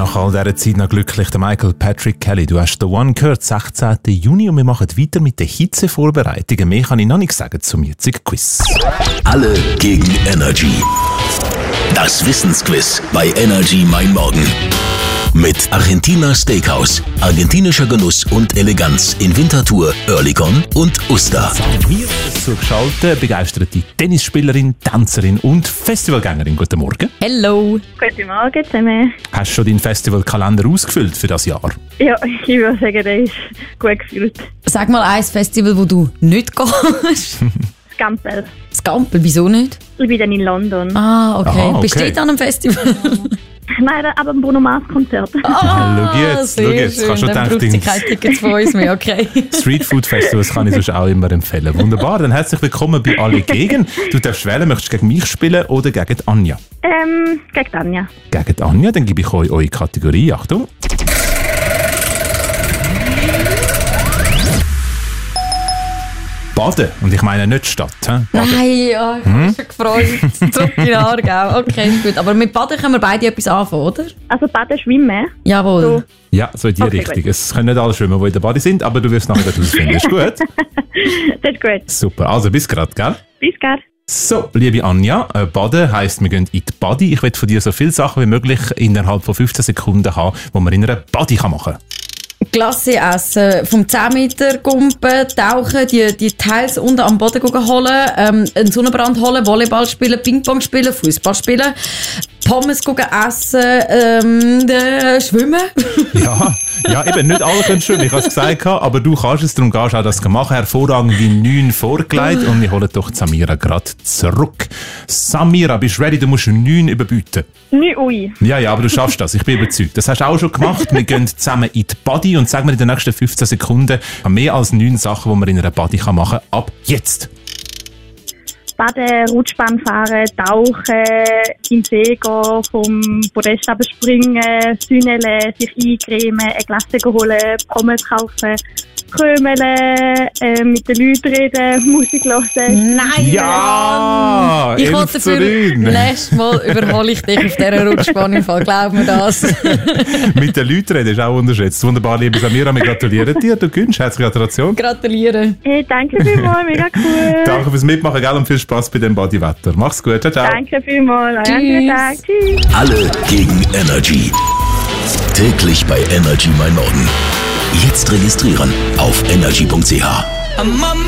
nach all dieser Zeit noch glücklich, der Michael Patrick Kelly. Du hast «The One» gehört, 16. Juni, und wir machen weiter mit den Hitzevorbereitungen. Mehr kann ich noch nicht sagen zum jetzigen Quiz. Alle gegen Energy. Das Wissensquiz bei Energy Mein Morgen. Mit Argentina Steakhouse, argentinischer Genuss und Eleganz in Winterthur, Oerlikon und Uster. Wir sind zugeschaltet, begeisterte Tennisspielerin, Tänzerin und Festivalgängerin. Guten Morgen. Hello. Guten Morgen zusammen. Hast du schon deinen Festivalkalender ausgefüllt für das Jahr? Ja, ich würde sagen, der ist gut gefüllt. Sag mal ein Festival, wo du nicht gehst. Das Gampel. Das Gampel, wieso nicht? Ich bin dann in London. Ah, okay. Aha, okay. Bist du dort an einem Festival? Nein, aber ein Bruno Mars Konzert. Schau jetzt. Sehr Kannst schön. du Dann braucht sie keine Tickets von uns mehr, okay. Streetfood-Festivals kann ich sonst auch immer empfehlen. Wunderbar, dann herzlich willkommen bei «Alle gegen». Du darfst wählen, möchtest du gegen mich spielen oder gegen Anja? Gegen Tanja. Gegen Anja, dann gebe ich euch eure Kategorie. Achtung. Baden. Und ich meine nicht Stadt. Baden. Nein, ja, ich habe mich schon gefreut. Zurück in den Aargau. Okay, ist gut. Aber mit Baden können wir beide etwas anfangen, oder? Also Baden schwimmen. Jawohl. So. Ja, so in die Okay, Richtung. gut. Es können nicht alle schwimmen, die in der Bade sind, aber du wirst nachher herausfinden. Ist gut? Das ist gut. Super. Also bis gerade, gell? Bis gleich. So, liebe Anja, Baden heisst, wir gehen in die Badi. Ich will von dir so viele Sachen wie möglich innerhalb von 15 Sekunden haben, die man in einer Badi machen kann. Glasse essen, vom 10 Meter Gumpen, tauchen, die Teils unten am Boden holen, einen Sonnenbrand holen, Volleyball spielen, Ping-Pong spielen, Fußball spielen, Pommes essen, schwimmen. Ja, eben, nicht alle können schwimmen, ich habe es gesagt, aber du kannst es, darum gehst du auch das machen. Hervorragend wie 9 vorgelegt und wir holen doch Samira gerade zurück. Samira, bist du ready? Du musst 9 überbieten. Nicht ui. Ja, aber du schaffst das, ich bin überzeugt. Das hast du auch schon gemacht. Wir gehen zusammen in die Badi und sagen wir in den nächsten 15 Sekunden mehr als 9 Sachen, die man in einer Badi machen kann. Ab jetzt! Baden, Rutschbahn fahren, tauchen, in den See gehen, vom Podest springen, sühneln, sich eincremen, eine Glasse holen, Pommes kaufen, krömeln, mit den Leuten reden, Musik hören. Nein! Ja! Ich wollte dafür, nächstes Mal überhole ich dich auf dieser Rutschbahn im Fall, glaub mir das. Mit den Leuten reden ist auch unterschätzt. Wunderbar, liebe Samira, wir gratulieren dir. Du gewinnst. Herzliche Gratulation. Gratuliere. Hey, danke vielmals, mega cool. Danke fürs Mitmachen, gell, und viel Spaß bei dem Badi-Wetter. Mach's gut, ciao, ciao. Danke vielmals, einen Tag. Tschüss. Alle gegen Energy. Täglich bei Energy Mein Morgen. Jetzt registrieren auf energy.ch.